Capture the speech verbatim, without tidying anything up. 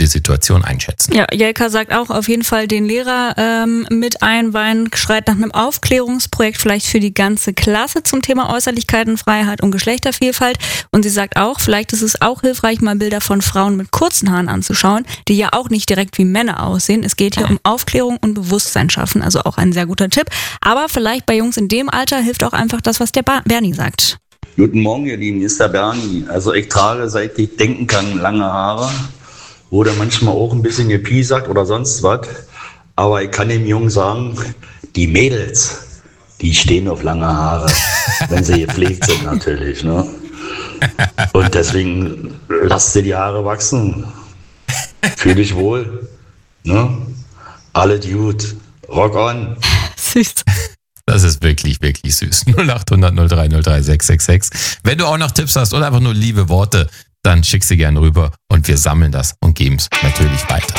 die Situation einschätzen. Ja, Jelka sagt auch auf jeden Fall den Lehrer ähm, mit einweihen, schreit nach einem Aufklärungsprojekt vielleicht für die ganze Klasse zum Thema Äußerlichkeitenfreiheit und Geschlechtervielfalt. Und sie sagt auch, vielleicht ist es auch hilfreich, mal Bilder von Frauen mit kurzen Haaren anzuschauen, die ja auch nicht direkt wie Männer aussehen. Es geht hier um Aufklärung und Bewusstsein schaffen, also auch ein sehr guter Tipp. Aber vielleicht bei Jungs in dem Alter hilft auch einfach das, was der ba- Bernie sagt. Guten Morgen, ihr Lieben, hier ist der Bernie. Also ich trage, seit ich denken kann, lange Haare. Wurde manchmal auch ein bisschen gepiesackt oder sonst was. Aber ich kann dem Jungen sagen, die Mädels, die stehen auf lange Haare, wenn sie gepflegt sind natürlich. Ne? Und deswegen lasst sie die Haare wachsen. Fühl dich wohl. Ne? Alles gut. Rock on. Süß. Das ist wirklich, wirklich süß. null acht hundert null drei null drei sechs sechs sechs. Wenn du auch noch Tipps hast oder einfach nur liebe Worte, dann schick sie gerne rüber und wir sammeln das und geben es natürlich weiter.